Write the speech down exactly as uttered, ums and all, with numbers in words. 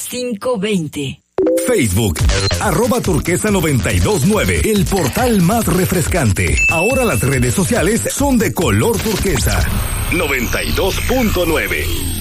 cinco veinte. Facebook, arroba turquesa noventa y dos nueve, el portal más refrescante. Ahora las redes sociales son de color turquesa. noventa y dos punto nueve.